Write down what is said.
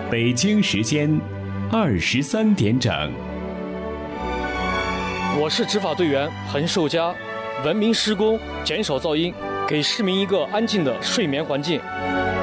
北京时间23点整。 我是执法队员彭寿佳，文明施工，减少噪音，给市民一个安静的睡眠环境。